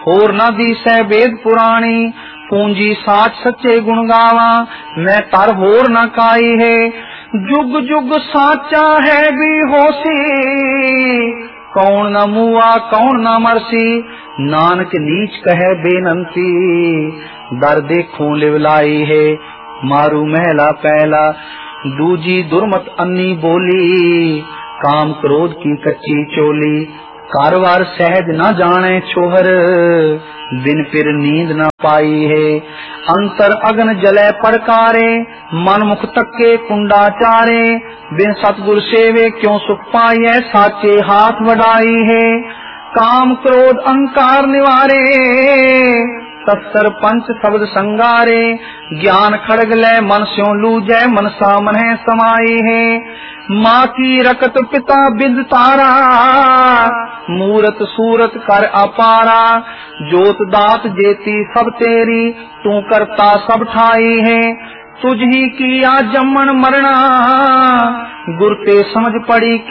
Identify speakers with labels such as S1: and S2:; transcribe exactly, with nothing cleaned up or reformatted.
S1: होर न दिसै वेद पुराणी। पूंजी साच सच्चे गुण गावा, मैं तर होर न काई है। जुग जुग साचा है भी होसी, कौन न मुआ कौन न मरसी। नानक नीच कहे बेनंती, दर देखूं लिवलाई है। मारू महला पहला, दूजी दुर्मत अन्नी बोली। काम क्रोध की कच्ची चोली, कारवार सहज न जाने छोहर। बिन फिर नींद न पाई है। अंतर अग्न जले पड़कारे, मन मुख तक्के कुंडाचारे। बिन सतगुर सेवे क्यों सुख पाए, साचे हाथ बढ़ाई है। काम क्रोध अहंकार निवारे, सत्सर पंच शब्द संगारे। ज्ञान खड़ग ले मन स्यों लूजै, मनसा मन्ह समाई है। माँ की रकत पिता बिद तारा, मूरत सूरत कर अपारा। जोत दात जेती सब तेरी, तू करता सब ठाई है। तुझ ही किया जम्मन मरना, गुर ते समझ पड़ी